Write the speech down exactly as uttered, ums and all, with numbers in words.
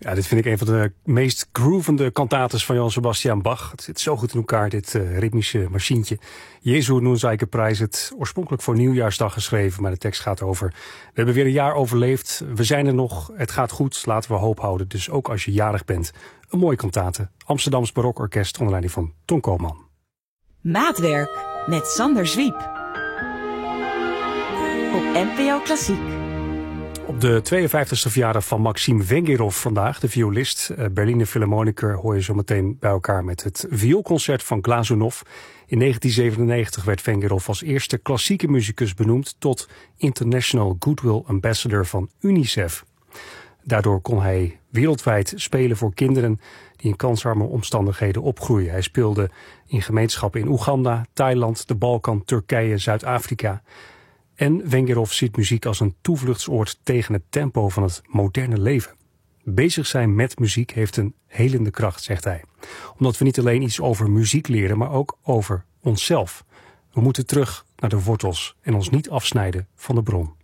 Ja, dit vind ik een van de meest groovende cantates van Johann Sebastian Bach. Het zit zo goed in elkaar, dit uh, ritmische machientje. Jezu nun sei geprijsd, oorspronkelijk voor Nieuwjaarsdag geschreven, maar de tekst gaat over: we hebben weer een jaar overleefd, we zijn er nog, het gaat goed, laten we hoop houden. Dus ook als je jarig bent, een mooie cantate. Amsterdams Barokorkest onder leiding van Ton Koopman. Maatwerk met Sander Zwiep op N P O Klassiek. Op de tweeënvijftigste verjaardag van Maxim Vengerov vandaag, de violist, Berliner Philharmoniker, hoor je zo meteen bij elkaar met het vioolconcert van Glazunov. In negentien zevenennegentig werd Vengerov als eerste klassieke muzikus benoemd tot International Goodwill Ambassador van UNICEF. Daardoor kon hij wereldwijd spelen voor kinderen die in kansarme omstandigheden opgroeien. Hij speelde in gemeenschappen in Oeganda, Thailand, de Balkan, Turkije, Zuid-Afrika. En Vengerov ziet muziek als een toevluchtsoord tegen het tempo van het moderne leven. Bezig zijn met muziek heeft een helende kracht, zegt hij. Omdat we niet alleen iets over muziek leren, maar ook over onszelf. We moeten terug naar de wortels en ons niet afsnijden van de bron.